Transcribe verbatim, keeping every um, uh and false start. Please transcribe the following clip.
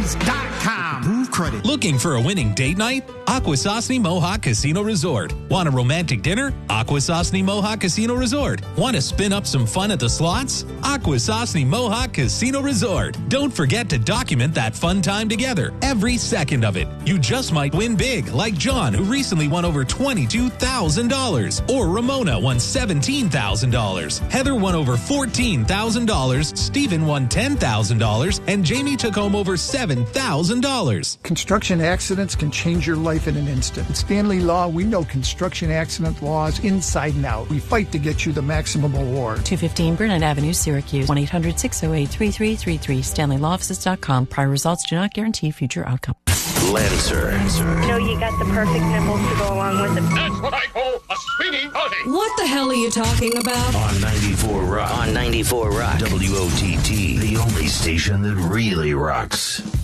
casinos dot com. Approved credit. Looking for a winning date night? Akwesasne Mohawk Casino Resort. Want a romantic dinner? Akwesasne Mohawk Casino Resort. Want to spin up some fun at the slots? Akwesasne Mohawk Casino Resort. Don't forget to document that fun time together, every second of it. You just might win big, like John, who recently won over twenty-two thousand dollars. Or Ramona won seventeen thousand dollars. Heather won over fourteen thousand dollars. Stephen won ten thousand dollars. And Jamie took home over seven thousand dollars. Construction accidents can change your life in an instant. At Stanley Law, we know construction accident laws inside and out. We fight to get you the maximum award. two fifteen Burnett Avenue, Syracuse. one eight hundred six oh eight three three three three. Stanley Law Offices dot com. Prior results do not guarantee future outcome. Lancer. You know you got the perfect nipples to go along with it. That's what I call a swinging party. What the hell are you talking about? On ninety-four Rock. On ninety-four Rock. W O T T, the only station that really rocks.